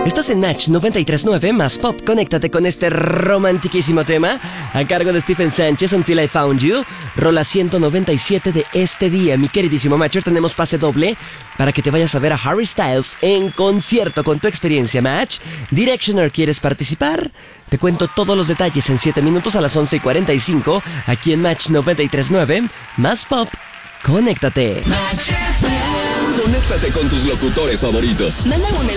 Estás en Match 93.9 más Pop. Conéctate con este romantiquísimo tema a cargo de Stephen Sánchez, Until I Found You, rola 197 de este día. Mi queridísimo Matcher, tenemos pase doble para que te vayas a ver a Harry Styles en concierto con tu experiencia Match. Directioner, ¿quieres participar? Te cuento todos los detalles en 7 minutos a las 11:45 aquí en Match 93.9 más Pop. Conéctate. Conéctate con tus locutores favoritos. Manda un